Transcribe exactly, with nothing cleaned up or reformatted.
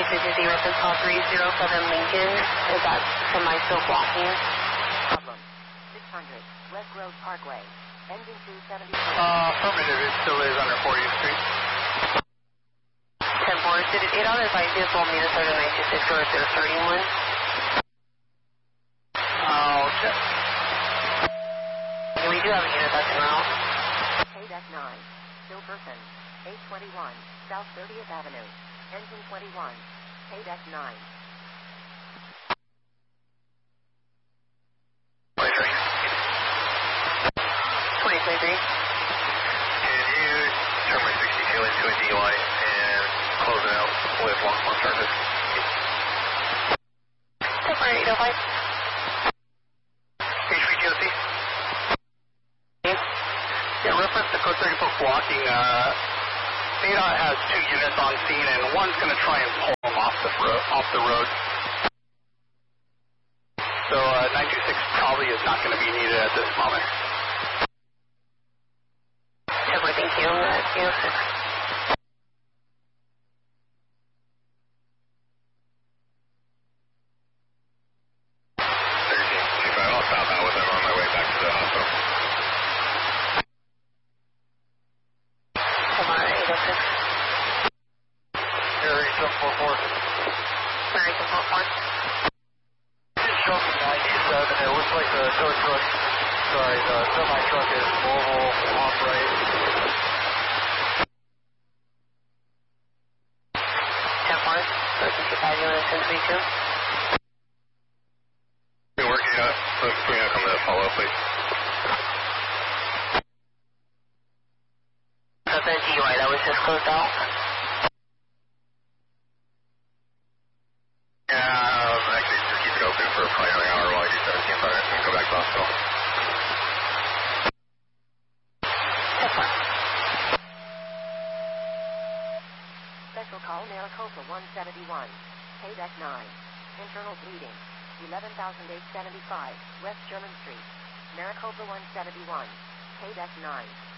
three three zero, reference call three zero seven Lincoln. Is that semi still blocking? Problem. six hundred, West Grove Parkway. Engine two seventy. Uh, affirmative, it still is under fortieth Street. ten four, did it eight out if I just want me to start at nine two six or if they're starting one? I'll check. Yeah, we do have a unit that's en route. K nine, still person. eight twenty-one, South thirtieth Avenue. Engine twenty-one, K nine. twenty-three. twenty twenty-three. Can you turn my sixty-two into a D Y and close it out with long pump service? Temper eight oh five. H V G O C? Yeah, reference to code thirty-four blocking, uh, A D O T has two units on scene and one's going to try and pull them off the, ro off the road. So uh, nine two six probably is not going to be needed at this moment. Temper, thank you. Uh, eight oh six. Sorry, the semi-truck is mobile, off-right. ten four, fifty-five units in three two. You're working out. Let's bring up on the follow-up, please. That's a D U I that was just closed out. Yeah, um, actually, just keep it open for probably another hour while I do seventeen, but I'm going to go back to the hospital. Special call Maricopa one seventy-one, K nine. Internal bleeding, eleven thousand eight hundred seventy-five, West German Street. Maricopa one seventy-one, K nine.